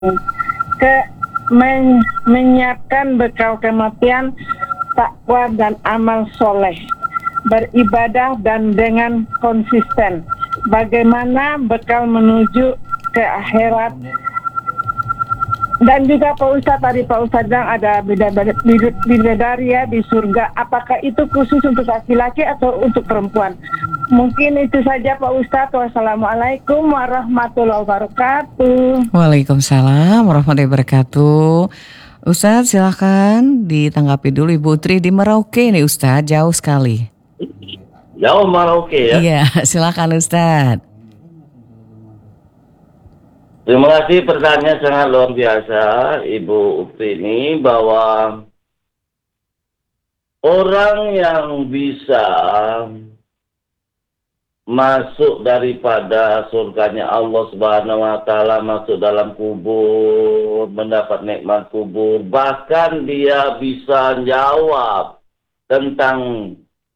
ke menyiapkan bekal kematian, takwa dan amal soleh, beribadah dan dengan konsisten. Bagaimana bekal menuju ke akhirat. Dan juga Pak Ustadz, tadi Pak Ustadz bilang ada bidadari ya di surga. Apakah itu khusus untuk laki-laki atau untuk perempuan? Mungkin itu saja Pak Ustadz. Wassalamualaikum warahmatullahi wabarakatuh. Waalaikumsalam warahmatullahi wabarakatuh. Ustadz silakan ditanggapi dulu Ibu Tri di Merauke nih Ustadz, jauh sekali. Jauh Merauke ya? Iya, silakan Ustadz. Terima kasih, pertanyaan sangat luar biasa Ibu Ukti ini, bahwa orang yang bisa masuk daripada surganya Allah Subhanahu wa Ta'ala, masuk dalam kubur, mendapat nikmat kubur, bahkan dia bisa jawab tentang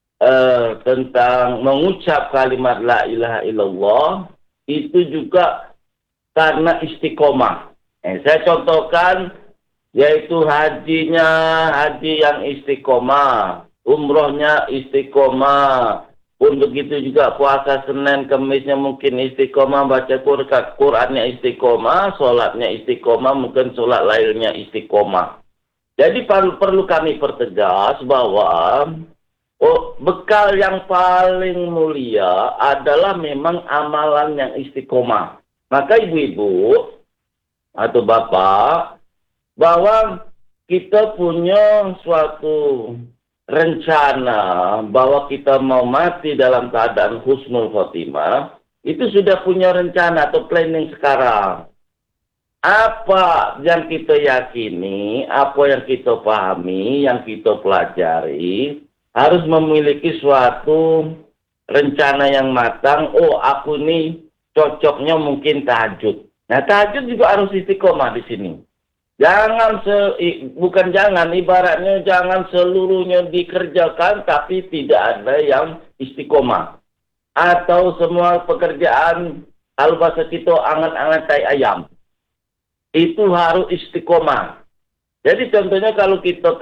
mengucap kalimat la ilaha illallah, itu juga karena istiqomah. Saya contohkan, yaitu haji yang istiqomah, umrohnya istiqomah, pun begitu juga puasa Senin Kemisnya mungkin istiqomah, baca Qur'annya istiqomah, sholatnya istiqomah, mungkin sholat lainnya istiqomah. Jadi perlu kami pertegas bahwa bekal yang paling mulia adalah memang amalan yang istiqomah. Maka ibu-ibu atau bapak, bahwa kita punya suatu rencana bahwa kita mau mati dalam keadaan husnul khotimah, itu sudah punya rencana atau planning sekarang. Apa yang kita yakini, apa yang kita pahami, yang kita pelajari, harus memiliki suatu rencana yang matang. Oh, aku nih cocoknya mungkin tahajud. Nah, tahajud juga harus istiqomah di sini. Ibaratnya jangan seluruhnya dikerjakan tapi tidak ada yang istiqomah. Atau semua pekerjaan, kalau bahasa kita angan-angan tai ayam. Itu harus istiqomah. Jadi contohnya kalau kita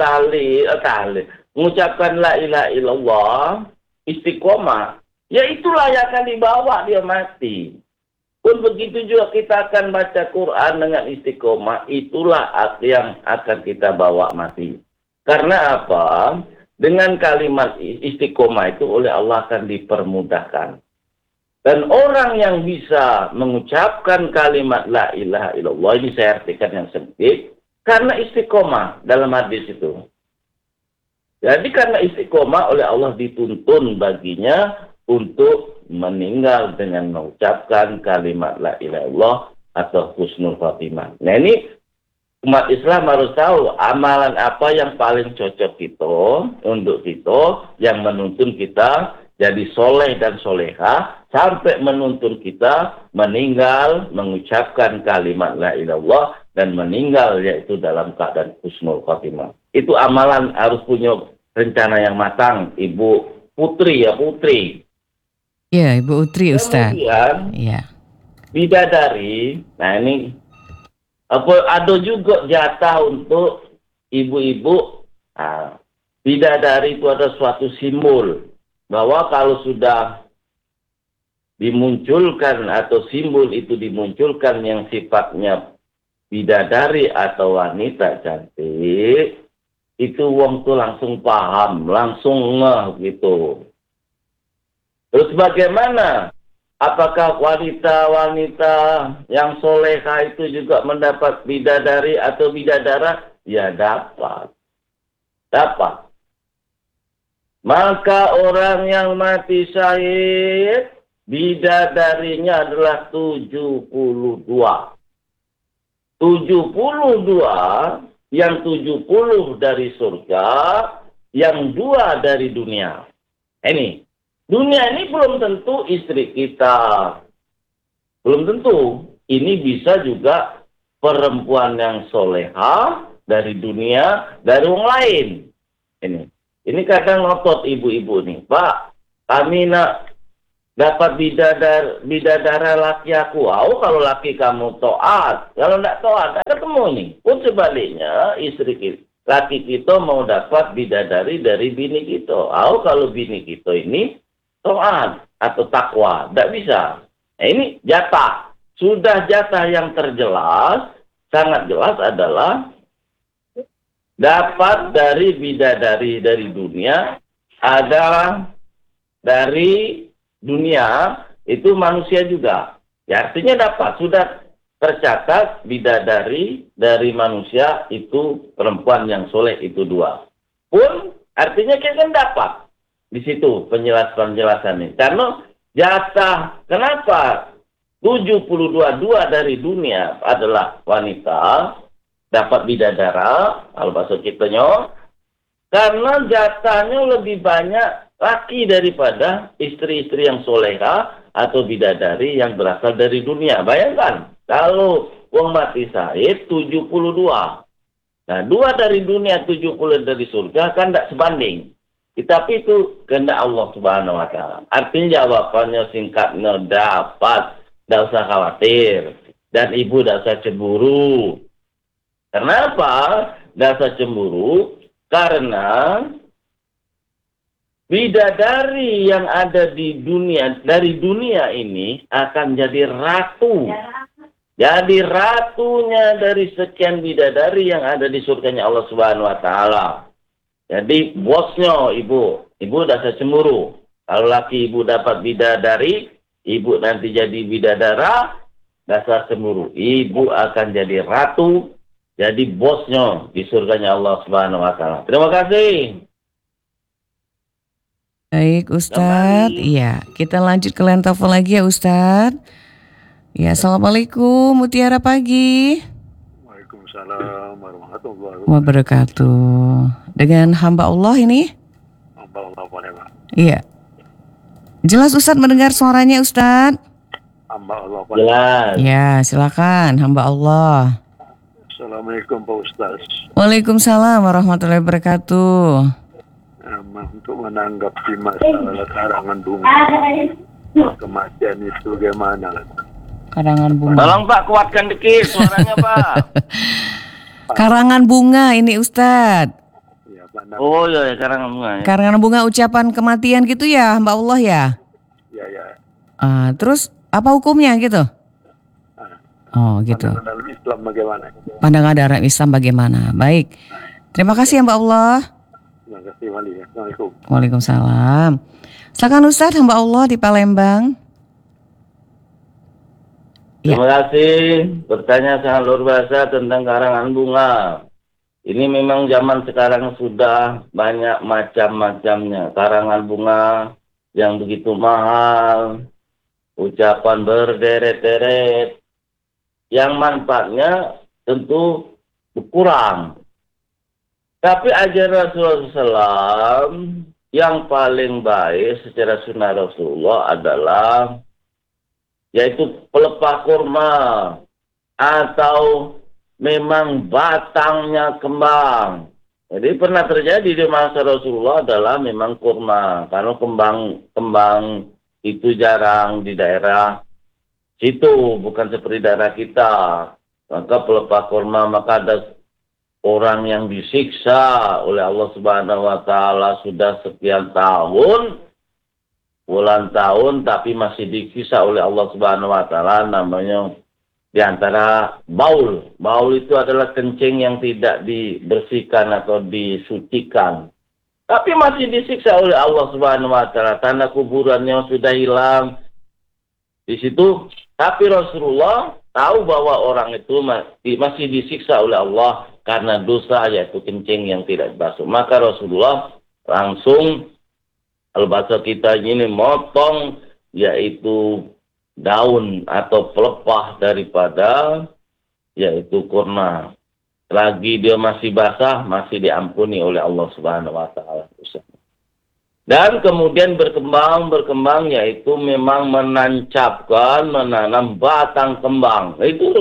mengucapkan la ilaha illallah, istiqomah, ya itulah yang akan dibawa dia mati. Pun begitu juga kita akan baca Quran dengan istiqomah, itulah yang akan kita bawa mati. Karena apa? Dengan kalimat istiqomah itu oleh Allah akan dipermudahkan. Dan orang yang bisa mengucapkan kalimat la ilaha illallah, ini saya artikan yang sempit, karena istiqomah dalam hadis itu. Jadi karena istiqomah oleh Allah dituntun baginya untuk meninggal dengan mengucapkan kalimat la ilaha illallah atau husnul khotimah. Nah, ini umat Islam harus tahu amalan apa yang paling cocok untuk kita, yang menuntun kita jadi soleh dan soleha, sampai menuntun kita meninggal mengucapkan kalimat la ilaha illallah dan meninggal yaitu dalam keadaan husnul khotimah. Itu amalan harus punya rencana yang matang, Ibu Putri. Iya, Ibu Utri, Ustaz. Kemudian, iya, bidadari, nah ini ada juga jatah untuk ibu-ibu. Nah, bidadari itu ada suatu simbol bahwa kalau sudah dimunculkan atau simbol itu dimunculkan yang sifatnya bidadari atau wanita cantik, itu wong tuh langsung paham, langsung ngeh gitu. Terus bagaimana? Apakah wanita-wanita yang soleha itu juga mendapat bidadari atau bidadara? Ya dapat. Maka orang yang mati syahid, bidadarinya adalah 72. 72, yang 70 dari surga, yang 2 dari dunia. Ini. Dunia ini belum tentu istri kita. Belum tentu. Ini bisa juga perempuan yang soleha dari dunia, dari orang lain. Ini kadang ngotot ibu-ibu nih. Pak, kami nak dapat bidadara laki aku. Kalau laki kamu taat, kalau tidak taat, tidak ketemu nih. Pun sebaliknya, laki kita mau dapat bidadari dari bini kita. Kalau bini kita ini taat atau takwa, tidak bisa. Nah, ini jatah. Sudah jatah yang terjelas, sangat jelas adalah dapat dari bidadari dari dunia adalah dari dunia itu manusia juga. Ya, artinya dapat, sudah tercatat bidadari dari manusia itu perempuan yang soleh itu 2. Pun artinya kita dapat di situ penjelasan ini. Karena jatah kenapa 72 dari dunia adalah wanita dapat bidadara, kalau bahasa kitanya, karena jatahnya lebih banyak laki daripada istri-istri yang soleha atau bidadari yang berasal dari dunia. Bayangkan, kalau wong mati syahid 72. Nah, 2 dari dunia, 70 dari surga, kan tidak sebanding. Tapi itu kehendak Allah Subhanahu wa Ta'ala. Artinya jawabannya singkatnya dapat, tidak usah khawatir. Dan ibu tidak usah cemburu. Kenapa tidak usah cemburu? Karena bidadari yang ada di dunia, dari dunia ini akan jadi ratu. Jadi ratunya dari sekian bidadari yang ada di surganya Allah Subhanahu wa Ta'ala. Jadi bosnya ibu. Ibu tidak cemburu. Kalau laki ibu dapat bidadari, ibu nanti jadi bidadara, tidak cemburu. Ibu akan jadi ratu, jadi bosnya di surganya Allah Subhanahu wa Ta'ala. Terima kasih. Baik Ustadz, iya kita lanjut ke line telepon lagi ya Ustadz. Ya, Assalamualaikum, Mutiara pagi. Waalaikumsalam warahmatullahi Wabarakatuh. Dengan hamba Allah ini? Hamba Allah boleh Pak? Iya. Jelas Ustadz mendengar suaranya Ustadz? Hamba Allah boleh? Jelas. Ya, silakan hamba Allah. Assalamualaikum Pak Ustaz. Waalaikumsalam warahmatullahi wabarakatuh. Untuk menanggapi masalah karangan bunga kematian itu gimana? Karangan bunga. Tolong Pak kuatkan dikit suaranya Pak. Karangan bunga ini Ustadz. Ya, Pak. Oh iya, karangan bunga. Ya. Karangan bunga ucapan kematian gitu ya hamba Allah ya? Ya. Terus apa hukumnya gitu? Oh gitu. Pandangan dalam Islam bagaimana? Pandangan dalam Islam bagaimana? Baik. Terima kasih hamba Allah. Terima kasih Wali. Assalamualaikum. Waalaikumsalam. Silakan Ustadz hamba Allah di Palembang. Ya. Terima kasih. Bertanya sangat luar biasa tentang karangan bunga. Ini memang zaman sekarang sudah banyak macam-macamnya. Karangan bunga yang begitu mahal. Ucapan berderet-deret. Yang manfaatnya tentu berkurang. Tapi ajaran Rasulullah SAW yang paling baik secara sunnah Rasulullah adalah yaitu pelepah kurma atau memang batangnya kembang. Jadi pernah terjadi di masa Rasulullah adalah memang kurma, karena kembang itu jarang di daerah situ, bukan seperti daerah kita. Maka pelepah kurma, maka ada orang yang disiksa oleh Allah Subhanahu wa Ta'ala sudah sekian tahun, bulan tahun, tapi masih disiksa oleh Allah Subhanahu wa Ta'ala, namanya diantara baul. Baul itu adalah kencing yang tidak dibersihkan atau disucikan, tapi masih disiksa oleh Allah Subhanahu wa Ta'ala. Tanda kuburannya sudah hilang di situ, tapi Rasulullah tahu bahwa orang itu masih disiksa oleh Allah karena dosa, yaitu kencing yang tidak dibasuh. Maka Rasulullah langsung, kalau bahasa kita ini, motong yaitu daun atau pelepah daripada yaitu kurma. Lagi dia masih basah, masih diampuni oleh Allah Subhanahu wa Ta'ala. Dan kemudian berkembang yaitu memang menanam batang kembang. Itu